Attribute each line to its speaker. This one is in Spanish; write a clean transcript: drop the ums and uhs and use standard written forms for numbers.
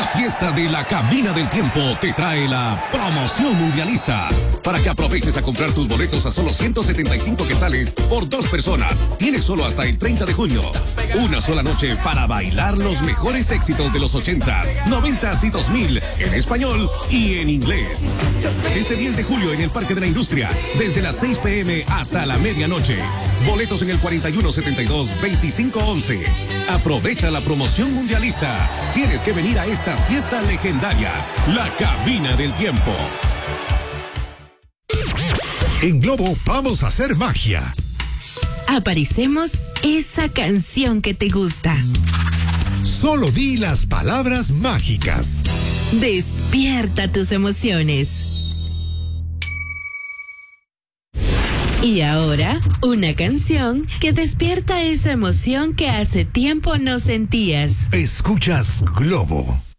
Speaker 1: La fiesta de la Cabina del Tiempo te trae la promoción mundialista. Para que aproveches a comprar tus boletos a solo 175 quetzales por 2 personas. Tienes solo hasta el 30 de junio. Una sola noche para bailar los mejores éxitos de los 80s, 90s y 2000 en español y en inglés. Este 10 de julio en el Parque de la Industria, desde las 6 p.m. hasta la medianoche. Boletos en el 4172-2511. Aprovecha la promoción mundialista. Tienes que venir a esta fiesta legendaria, la Cabina del Tiempo.
Speaker 2: En Globo vamos a hacer magia.
Speaker 3: Aparecemos esa canción que te gusta.
Speaker 2: Solo di las palabras mágicas.
Speaker 3: Despierta tus emociones. Y ahora, una canción que despierta esa emoción que hace tiempo no sentías.
Speaker 2: Escuchas Globo.